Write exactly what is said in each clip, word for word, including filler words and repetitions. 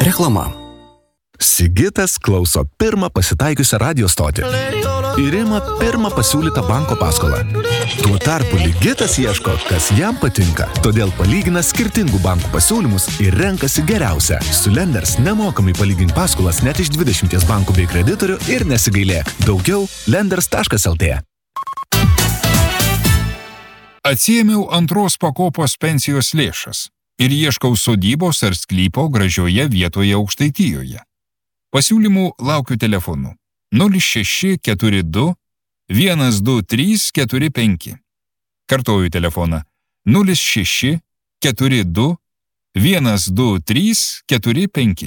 Reklama. Sigitas klauso pirmą pasitaikiusią radio stotį ir ima pirmą pasiūlytą banko paskolą. Tuo tarpu Ligitas ieško, kas jam patinka, todėl palygina skirtingų bankų pasiūlymus ir renkasi geriausią. Su Lenders nemokamai palygink paskolas net iš dvidešimties bankų bei kreditorių ir nesigailėk. Daugiau lenders taškas el tė. Atsiėmiau antros pakopos pensijos lėšas ir ieškau sodybos ar sklypo gražioje vietoje Aukštaitijoje. Pasiūlymų laukiu telefonu nulis šeši keturi du vienas du trys keturi penki. Kartoju telefoną nulis šeši keturi du vienas du trys keturi penki.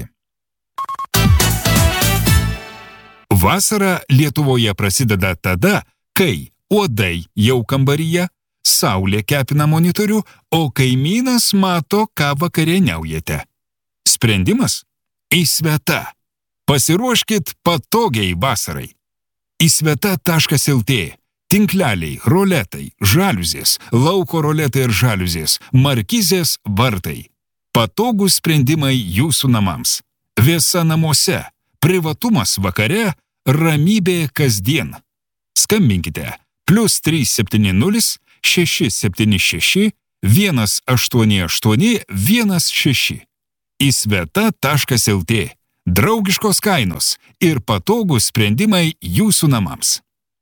Vasara Lietuvoje prasideda tada, kai uodai jau kambaryje, saulė kepina monitorių, o kaimynas mato, ką vakarieniaujate. Sprendimas? Įsveta. Pasiruoškit patogiai vasarai. Įsveta taškas el tė. Tinkleliai, roletai, žaliuzės, lauko roletai ir žaliuzės, markizės, vartai. Patogūs sprendimai jūsų namams. Vėsa namuose, privatumas vakare, ramybė kasdien. Skambinkite plius trys septyni nulis šeši septyni šeši vienas aštuoni aštuoni vienas šeši. Įsveta taškas el tė. Draugiškos kainos ir patogūs sprendimai jūsų namams.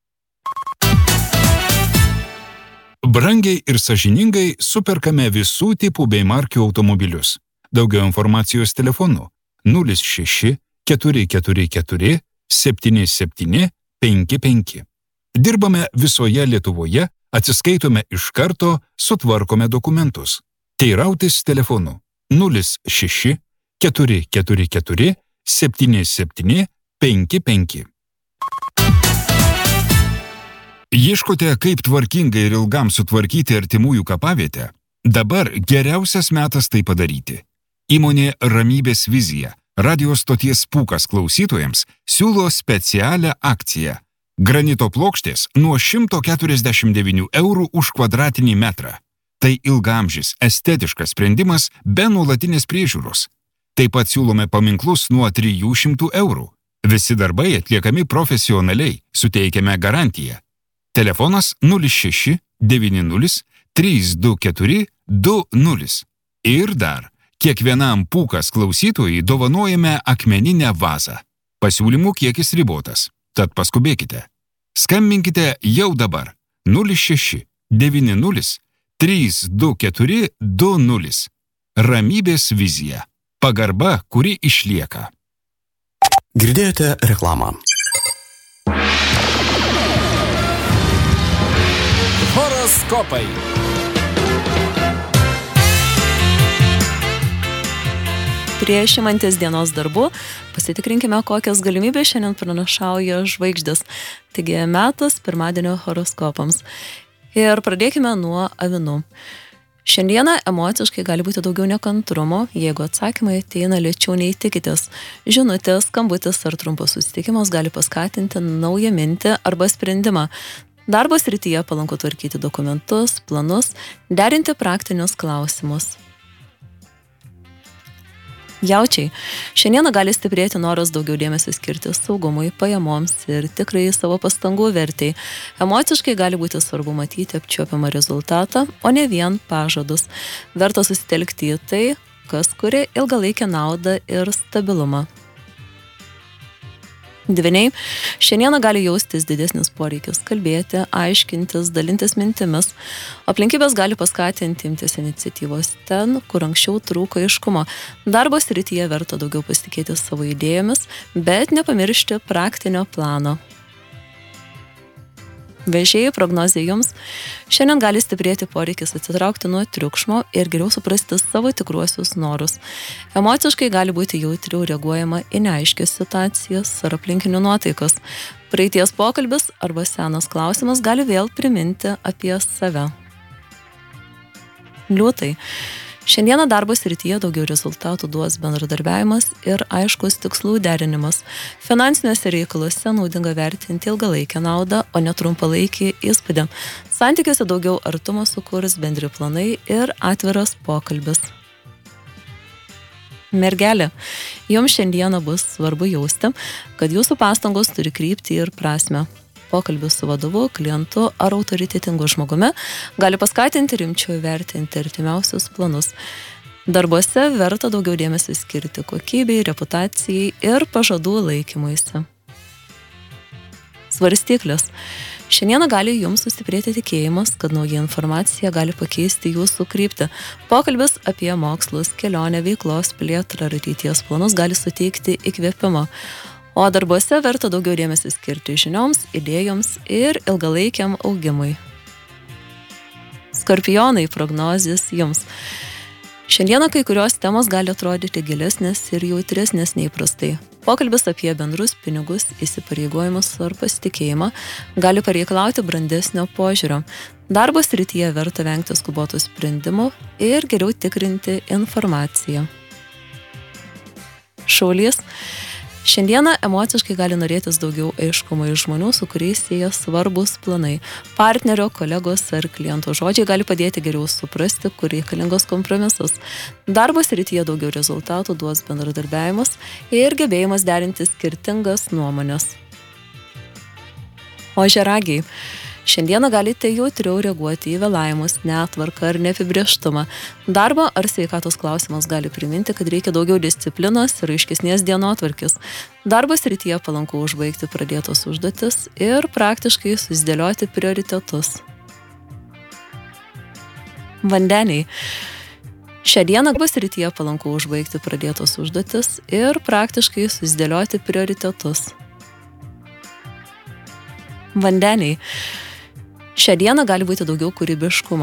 Brangiai ir sąžiningai superkame visų tipų bei markių automobilius. Daugiau informacijos telefonu nulis šeši keturi keturi keturi septyni septyni penki penki. Dirbame visoje Lietuvoje, atsiskaitome iš karto, sutvarkome dokumentus. Teirautis telefonu nulis šeši keturi keturi keturi septyni septyni penki penki. Ieškote, kaip tvarkingai ir ilgam sutvarkyti artimųjų kapavietę? Dabar geriausias metas tai padaryti. Įmonė Ramybės vizija, radio stoties Pūkas klausytojams, siūlo specialią akciją. Granito plokštės nuo šimto keturiasdešimt devynių eurų už kvadratinį metrą. Tai ilgaamžis, estetiškas sprendimas be nuolatinės priežiūros. Taip pat siūlome paminklus nuo trijų šimtų eurų. Visi darbai atliekami profesionaliai, suteikiame garantiją. Telefonas nulis šeši devyni nulis trys du keturi du nulis. Ir dar, kiekvienam Pūkas klausytojui dovanojame akmeninę vazą. Pasiūlymų kiekis ribotas, tad paskubėkite. Skambinkite jau dabar nulis šeši devyni nulis trys du keturi du nulis. Ramybės vizija. Pagarba, kuri išlieka. Girdėjote reklamą. Horoskopai. Prieš imantis dienos darbų pasitikrinkime, kokias galimybės šiandien pranašauja žvaigždės. Taigi metas pirmadienio horoskopams. Ir pradėkime nuo avinų. Šiandieną emociškai gali būti daugiau nekantrumo, jeigu atsakymai ateina lėčiau nei tikitės. Žinutės, skambutis ar trumpas susitikimas gali paskatinti naują mintį arba sprendimą. Darbo srityje palanku tvarkyti dokumentus, planus, derinti praktinius klausimus. Jaučiai. Šiandieną gali stiprėti noras daugiau dėmesio skirti saugumui, pajamoms ir tikrai savo pastangų vertei. Emociškai gali būti svarbu matyti apčiuopiamą rezultatą, o ne vien pažadus. Verta susitelkti į tai, kas kuria ilgalaikę naudą ir stabilumą. Dvyniai. Šiandieną gali jaustis didesnis poreikis kalbėti, aiškintis, dalintis mintimis. Aplinkybės gali paskatinti imtis iniciatyvos ten, kur anksčiau trūko aiškumo. Darbo srityje verta daugiau pasitikėti savo idėjomis, bet nepamiršti praktinio plano. Vežėjai, prognozė jums. Šiandien gali stiprėti poreikis atsitraukti nuo triukšmo ir geriau suprasti savo tikruosius norus. Emociškai gali būti jautriau reaguojama į neaiškias situacijas ar aplinkinių nuotaikas. Praeities pokalbis arba senas klausimas gali vėl priminti apie save. Liūtai. Šiandieną darbo srityje daugiau rezultatų duos bendradarbiavimas ir aiškus tikslų derinimas. Finansiniuose reikaluose naudinga vertinti ilgalaikę naudą, o ne trumpalaikį įspūdį. Santykiuose daugiau artumo sukurs bendri planai ir atviras pokalbis. Mergelė, jums šiandieną bus svarbu jausti, kad jūsų pastangos turi kryptį ir prasmę. Pokalbis su vadovu, klientu ar autoritetingu žmogumi gali paskatinti rimčiau įvertinti artimiausius planus. Darbuose verta daugiau dėmesio skirti kokybei, reputacijai ir pažadų laikymuisi. Svarstyklės. Šiandieną gali jums sustiprėti tikėjimas, kad nauja informacija gali pakeisti jūsų kryptį. Pokalbis apie mokslus, kelionę, veiklos plėtrą ar ateities planus gali suteikti įkvėpimo. O darbuose verta daugiau dėmesio skirti žinioms, idėjoms ir ilgalaikiam augimui. Skorpionai, prognozės jums. Šiandieną kai kurios temos gali atrodyti gilesnės ir jautresnės neįprastai. Pokalbis apie bendrus pinigus, įsipareigojimus ar pasitikėjimą gali pareikalauti brandesnio požiūrio. Darbo srityje verta vengti skubotų sprendimų ir geriau tikrinti informaciją. Šaulys. Šiandieną emociškai gali norėtis daugiau aiškumo iš žmonių, su kuriais sieja svarbus planai. Partnerio, kolegos ar kliento žodžiai gali padėti geriau suprasti, kur reikalingos kompromisus. Darbo srityje daugiau rezultatų duos bendradarbiavimas ir gebėjimas derinti skirtingas nuomonės. Ožiaragiai. Šiandieną galite jautriau reaguoti į vėlavimus, netvarką ar neapibrėžtumą. Darbo ar sveikatos klausimas gali priminti, kad reikia daugiau disciplinos ir aiškesnės dienotvarkės. Darbo srityje palanku užbaigti pradėtos užduotis ir praktiškai susidėlioti prioritetus. Vandeniai. Šią dieną darbo srityje palanku užbaigti pradėtos užduotis ir praktiškai susidėlioti prioritetus. Vandeniai. Šią dieną gali būti daugiau kūrybiškumo.